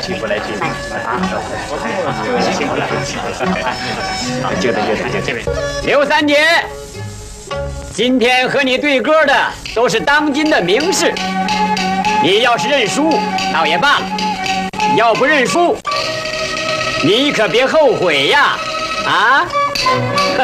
欺负来欺负啊！辛苦了，就这。 刘三姐，今天和你对歌的都是当今的名士，你要是认输倒也罢了，要不认输，你可别后悔呀！啊！